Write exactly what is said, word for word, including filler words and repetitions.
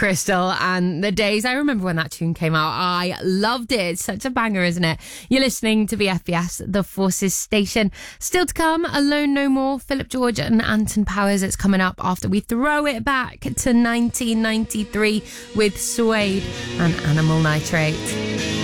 Crystal and the Days. I remember when that tune came out. I loved it. It's such a banger, isn't it? You're listening to B F B S, the Forces station. Still to come, Alone No More, Philip George and Anton Powers. It's coming up after we throw it back to nineteen ninety-three with Suede and Animal Nitrate.